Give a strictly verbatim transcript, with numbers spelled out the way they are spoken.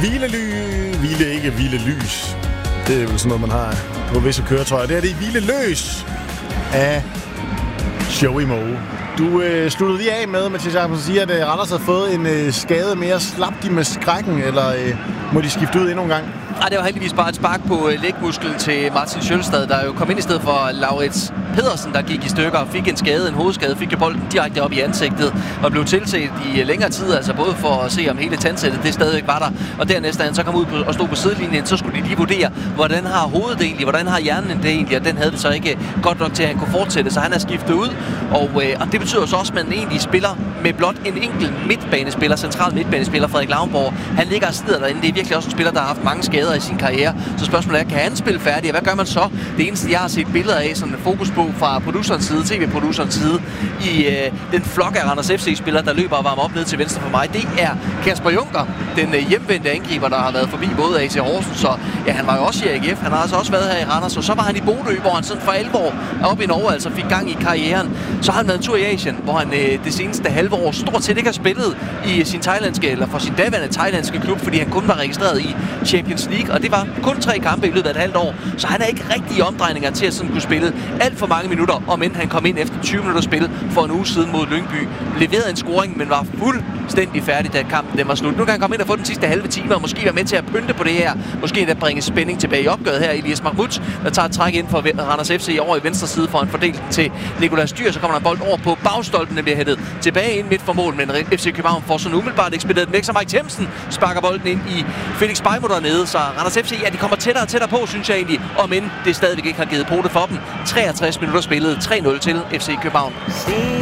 hvilely... Hvile ikke hvilelys. Det er vel sådan noget, man har på visse køretøjer. Det er det hvileløs af Joey Moe. Du øh, sluttede lige af med, Mathias Jacobsen siger, at øh, Randers har fået en øh, skade mere. Slap de med skrækken, eller øh, må de skifte ud endnu en gang? Nej, det var heldigvis bare et spark på øh, lægmusklen til Martin Sjølstad, der jo kom ind i stedet for Laurits Pedersen, der gik i stykker og fik en skade, en hovedskade, fik jo bolden direkte op i ansigtet og blev tilset i øh, længere tid, altså både for at se, om hele tandsættet det stadigvæk var der, og dernæst, da han så kom ud på, og stod på sidelinjen, så skulle de lige vurdere, hvordan har hovedet det egentlig, hvordan har hjernen det egentlig, og den havde det så ikke godt nok til, at han kunne fortsætte, så han er skiftet ud, og, øh, og det betyder så også, at man egentlig spiller med blot en enkelt midtbanespiller, central midtbanespiller, Frederik Lauenborg. Han ligger og slider derinde. Det er virkelig også en spiller, der har haft mange skader i sin karriere. Så spørgsmålet er, kan han spille færdig? Og hvad gør man så? Det eneste, jeg har set billeder af, sådan en fokus på fra producerens side, tv-producerens side, i øh, den flok af Randers F C-spillere, der løber og varmer op ned til venstre for mig, det er Kasper Junker, den øh, hjemvendte angriber, der har været forbi både A C Horsens, så ja, han var jo også i A G F. Han har altså også været her i Randers, og så var han i Bodø, hvor han sådan for alvor oppe i Norge, altså fik gang i karrieren. Så har han været en tur i Asien, hvor han øh, det seneste halve år stort set ikke har spillet i sin thailandske, eller for sin daværende thailandske klub, fordi han kun var registreret i Champions League, og det var kun tre kampe i løbet af et halvt år, så han er ikke rigtig i omdrejninger til at sådan kunne spille alt for mange minutter, om end han kom ind efter tyve minutter spil for en uge siden mod Lyngby, leverede en scoring, men var fuldstændig færdig, da kampen den var slut. Nu kan han komme ind og få den sidste halve time, og måske være med til at pynte på det her, måske endda bringe spænding tilbage i opgøret her. Elias Mahmoud, der tager et træk ind for Randers F C over i venstre side for en fordelt til Nicolas Dyr, så kommer der en bold over på bagstolpen, den bliver hættet tilbage ind midt for mål, men F C København får sådan umiddelbart ekspederet den væk, så Mike Themsen sparker bolden ind i Felix Beimo dernede, så Randers F C, ja, de kommer tættere og tættere på, synes jeg egentlig, og men det stadigvæk ikke har givet på det for dem. treogtres minutter spillet, tre nul til F C København.